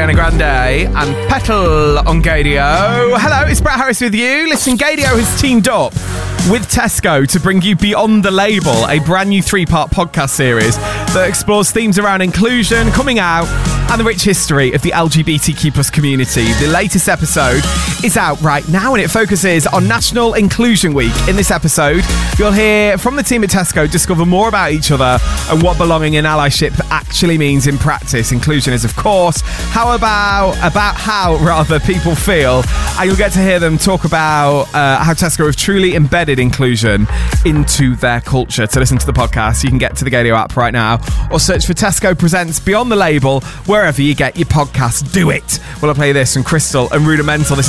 Ariana Grande and Petal on Gaydio. Hello, it's Brett Harris with you. Listen, Gaydio has teamed up with Tesco to bring you Beyond the Label, a brand new 3-part podcast series that explores themes around inclusion, coming out, and the rich history of the LGBTQ plus community. The latest episode is out right now and it focuses on National Inclusion Week. In this episode, you'll hear from the team at Tesco discover more about each other and what belonging and allyship actually means in practice. Inclusion is, of course, how people feel, and you'll get to hear them talk about how Tesco have truly embedded inclusion into their culture. To listen to the podcast, you can get to the Gaydio app right now or search for Tesco Presents Beyond the Label wherever you get your podcasts. Do it. Well, I'll play this from Crystal and Rudimental. This